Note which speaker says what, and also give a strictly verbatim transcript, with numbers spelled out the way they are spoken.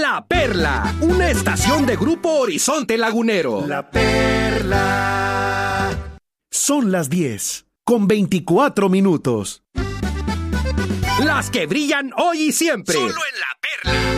Speaker 1: La Perla, una estación de Grupo Horizonte Lagunero.
Speaker 2: La Perla.
Speaker 3: Son las diez, con veinticuatro minutos.
Speaker 1: Las que brillan hoy y siempre.
Speaker 4: Solo en La Perla.